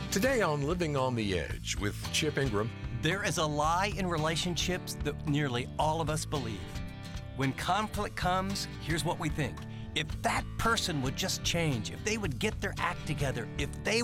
Today on Living on the Edge with Chip Ingram. There is a lie in relationships that nearly all of us believe. When conflict comes, here's what we think. If that person would just change, if they would get their act together, if they